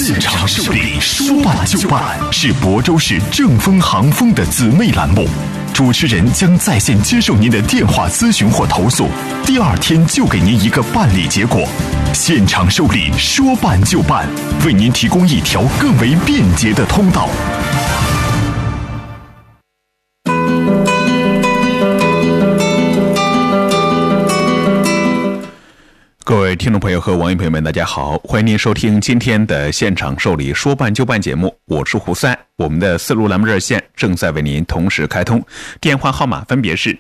现场受理，说办就办，是亳州市正风航风的姊妹栏目。主持人将在线接受您的电话咨询或投诉，第二天就给您一个办理结果。现场受理，说办就办，为您提供一条更为便捷的通道。各位听众朋友和网友朋友们，大家好，欢迎您收听今天的现场受理说办就办节目，我是胡塞。我们的4路栏目热线正在为您同时开通，电话号码分别是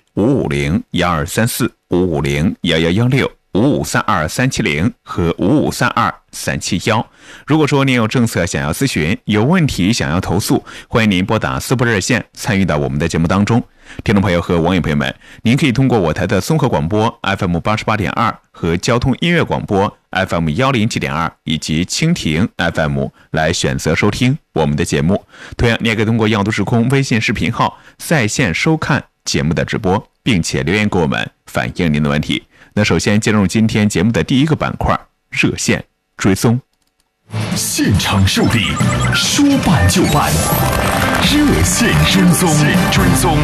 550-1234、550-1116、5532370和5532371。如果说您有政策想要咨询，有问题想要投诉，欢迎您拨打4部热线参与到我们的节目当中。听众朋友和网友朋友们，您可以通过我台的综合广播 FM88.2 和交通音乐广播 FM107.2 以及蜻蜓 FM 来选择收听我们的节目。同样，你也可以通过耀都时空微信视频号在线收看节目的直播，并且留言给我们反映您的问题。那首先进入今天节目的第一个板块，热线追踪。现场受理，说办就办，热线追踪。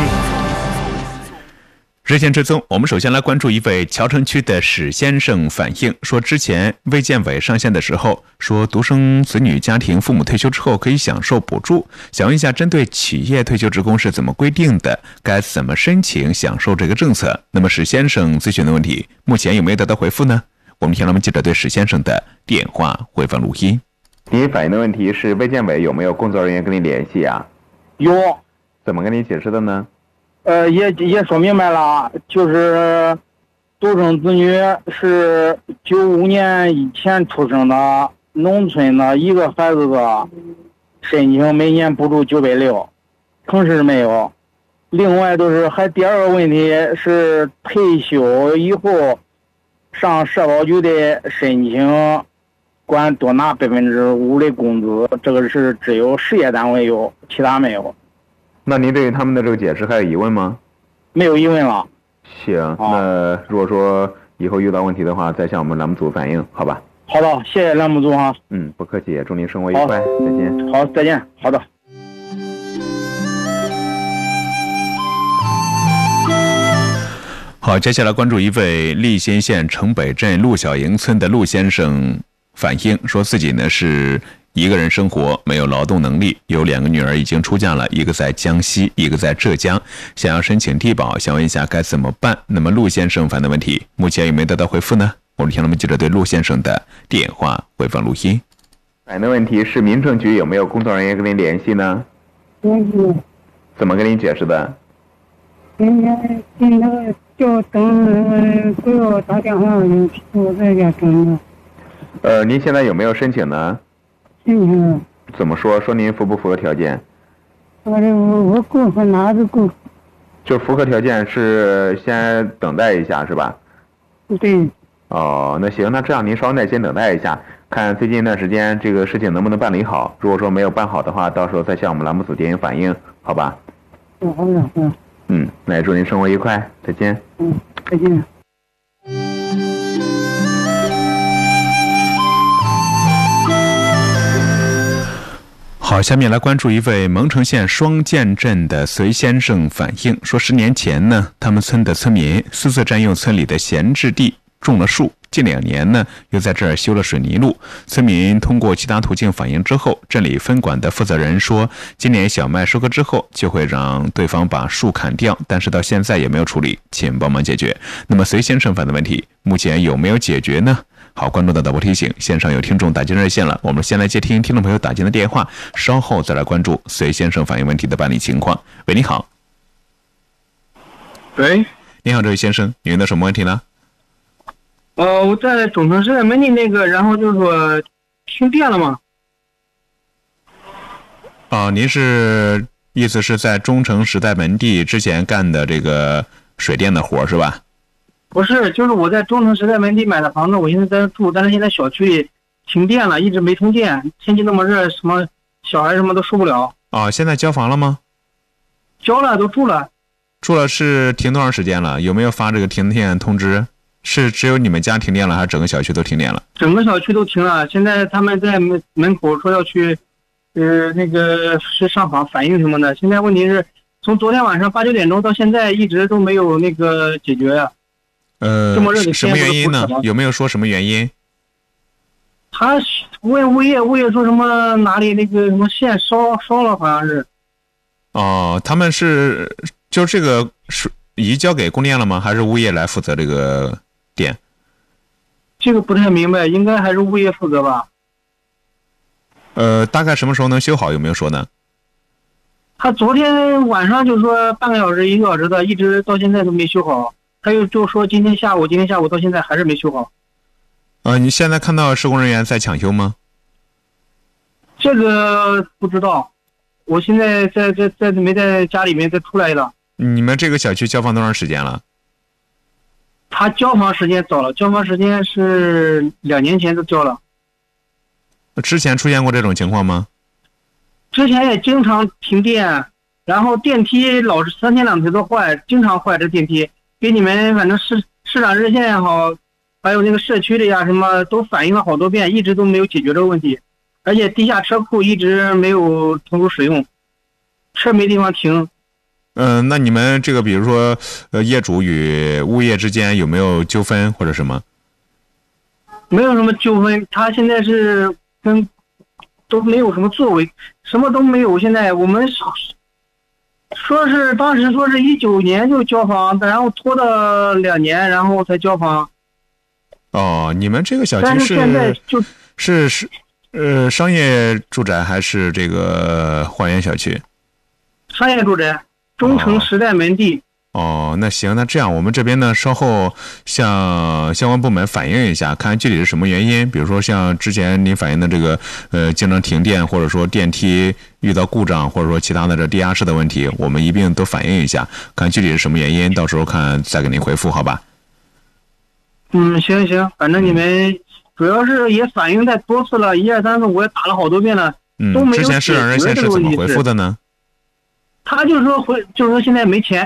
热线追踪，我们首先来关注一位桥城区的史先生反映说，之前卫健委上线的时候说，独生子女家庭父母退休之后可以享受补助。想问一下，针对企业退休职工是怎么规定的？该怎么申请享受这个政策？那么史先生咨询的问题，目前有没有得到回复呢？我们听我们记者对史先生的电话回放录音。 您反映的问题是卫健委有没有工作人员跟你联系啊？ 有。 怎么跟你解释的呢？ 也说明白了，就是独生子女是95年以前出生的农村的一个孩子的申请每年补助960，城市没有。另外就是还第二个问题是退休以后上社保局的申请管多拿5%的工资，这个是只有事业单位有，其他没有。 那您对于他们的这个解释还有疑问吗？ 没有疑问了。 行，那如果说以后遇到问题的话，再向我们栏目组反映，好吧？ 好的，谢谢栏目组哈。 不客气，祝您生活愉快，再见。 好，再见。好的。 好，接下来关注一位利辛县城北镇陆小营村的陆先生反映说，自己呢是一个人生活，没有劳动能力，有2个女儿已经出嫁了，一个在江西，一个在浙江，想要申请低保，想问一下该怎么办？那么陆先生反映的问题，目前有没有得到回复呢？我们听我们记者对陆先生的电话回放录音。 反映的问题是民政局有没有工作人员跟您联系呢？怎么跟您解释的？ 就等给我打电话，我在家等着。 您现在有没有申请呢？ 申请。 怎么说？说您符不符合条件？ 我够和哪个够？ 就符合条件是先等待一下是吧？ 对。 哦，那行，那这样您稍耐心等待一下，看最近一段时间这个事情能不能办理好。如果说没有办好的话，到时候再向我们栏目组进行反映，好吧？ 好的。 那也祝您生活愉快，再见。 再见。 好，下面来关注一位蒙城县双涧镇的隋先生反映说，10年前呢，他们村的村民私自占用村里的闲置地种了树，近2年呢又在这儿修了水泥路。村民通过其他途径反映之后，镇里分管的负责人说，今年小麦收割之后就会让对方把树砍掉，但是到现在也没有处理，请帮忙解决。那么隋先生反映的问题目前有没有解决呢？好，观众的导播提醒，线上有听众打进热线了，我们先来接听听众朋友打进的电话，稍后再来关注隋先生反映问题的办理情况。喂，你好。 喂， 你好，这位先生，您的什么问题呢？ 我在中城时代门的那个，然后就是说停电了嘛。 您是意思是在中城时代门地之前干的这个水电的活是吧？ 不是，就是我在中城时代门地买的房子，我现在在这住，但是现在小区里停电了，一直没通电，天气那么热，什么小孩什么都受不了。 现在交房了吗？ 交了，都住了。 住了是停多长时间了？有没有发这个停电通知？ 是只有你们家停电了，还是整个小区都停电了？ 整个小区都停了。现在他们在门口说要去，那个是上访反映什么的。现在问题是从昨天晚上8、9点钟到现在一直都没有那个解决呀。这么热的天什么原因呢？有没有说什么原因？ 他问物业说什么哪里那个什么线烧了，好像是。 哦，他们是就这个是移交给供电了吗？还是物业来负责这个电？ 这个不太明白，应该还是物业负责吧。 大概什么时候能修好？有没有说呢？ 他昨天晚上就说半个小时、1个小时的，一直到现在都没修好。他就说今天下午到现在还是没修好。 你现在看到施工人员在抢修吗？ 这个不知道，我现在在没在家里面再出来了。 你们这个小区交房多长时间了？ 他交房时间早了，交房时间是2年前就交了。 之前出现过这种情况吗？ 之前也经常停电，然后电梯老是3天2头都坏，经常坏这电梯。给你们反正市长热线也好，还有那个社区的呀什么都反映了好多遍，一直都没有解决这个问题。而且地下车库一直没有投入使用，车没地方停。 那你们这个比如说业主与物业之间有没有纠纷或者什么？ 没有什么纠纷，他现在是都没有什么作为，什么都没有。现在我们当时说是19年就交房，然后拖了2年，然后才交房。 哦，你们这个小区但是现在就是商业住宅还是这个花园小区？ 商业住宅，中城时代门地。 哦，那行，那这样我们这边呢，稍后向相关部门反映一下，看具体是什么原因。比如说像之前您反映的这个经常停电，或者说电梯遇到故障，或者说其他的这地下室的问题，我们一并都反映一下，看具体是什么原因，到时候看再给您回复，好吧？ 行，反正你们主要是也反映太多次了，1、2、3、4、5也打了好多遍了，都没有解决这个问题。 之前市长热线是怎么回复的呢？ 他就说现在没钱。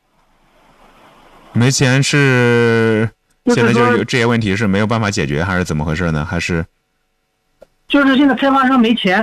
没钱是现在就是有这些问题是没有办法解决，还是怎么回事呢？还是就是现在开发商没钱。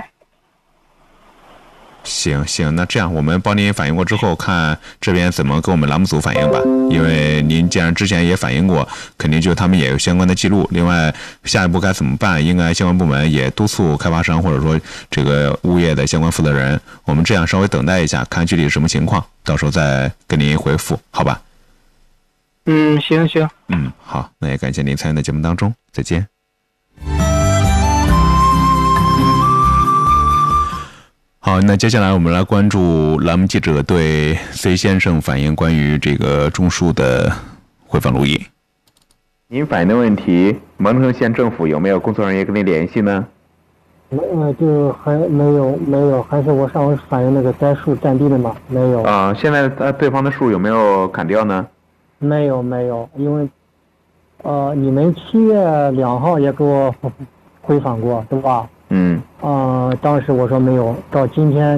行，那这样我们帮您反映过之后，看这边怎么跟我们栏目组反映吧。因为您既然之前也反映过，肯定就他们也有相关的记录。另外，下一步该怎么办？应该相关部门也督促开发商或者说这个物业的相关负责人，我们这样稍微等待一下，看具体是什么情况，到时候再跟您回复，好吧？ 行。 好，那也感谢您参与的节目当中，再见。好，那接下来我们来关注栏目记者对 C 先生反映关于这个种树的回访录音。 您反映的问题，蒙城县政府有没有工作人员跟您联系呢？ 就还没有，还是我上回反映那个栽树占地的嘛，没有。 现在对方的树有没有砍掉呢？ 没有，因为你们7月2号也给我回访过，对吧？ 嗯。 当时我说没有，到今天